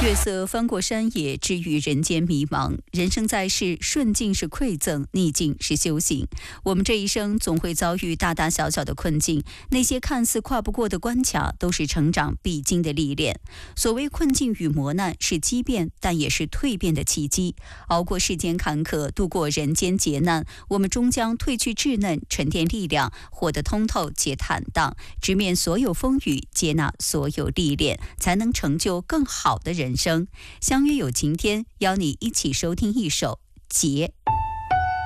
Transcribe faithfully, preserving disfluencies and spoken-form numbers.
月色翻过山野，治愈人间迷茫。人生在世，顺境是馈赠，逆境是修行。我们这一生总会遭遇大大小小的困境，那些看似跨不过的关卡，都是成长必经的历练。所谓困境与磨难，是畸变，但也是蜕变的契机。熬过世间坎坷，度过人间劫难，我们终将褪去稚嫩，沉淀力量，活得通透且坦荡，直面所有风雨，接纳所有历练，才能成就更好的人生。相约有晴天，邀你一起收听一首《劫》。